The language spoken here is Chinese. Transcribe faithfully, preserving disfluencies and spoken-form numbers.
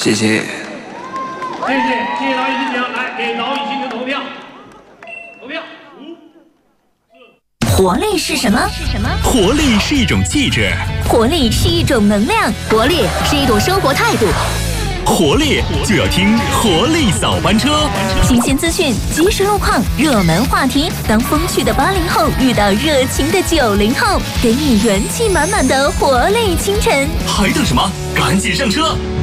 谢谢。 谢谢，谢谢导演金奖，来给导演进行投票，投票。 活力是什么？是什么？ 活力是一种气质， 活力是一种能量，活力是一种生活态度。 活力就要听活力早班车， 新鲜资讯、即时路况、热门话题，当风趣的八零后遇到热情的九零后，给你元气满满的活力清晨。 还等什么？赶紧上车！